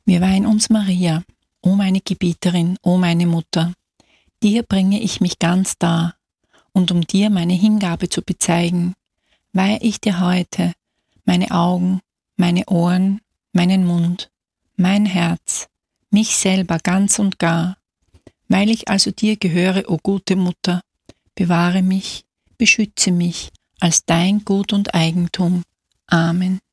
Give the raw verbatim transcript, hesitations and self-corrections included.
Wir weihen uns Maria, o meine Gebieterin, o meine Mutter. Dir bringe ich mich ganz dar, und um dir meine Hingabe zu bezeigen, weihe ich dir heute meine Augen, meine Ohren, meinen Mund, mein Herz, mich selber ganz und gar. Weil ich also dir gehöre, o gute Mutter, bewahre mich, beschütze mich als dein Gut und Eigentum. Amen.